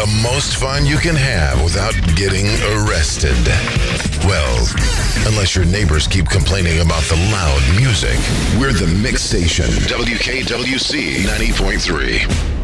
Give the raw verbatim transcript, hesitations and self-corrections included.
The most fun you can have without getting arrested. Well, unless your neighbors keep complaining about the loud music. We're the Mix Station. W K W C ninety point three.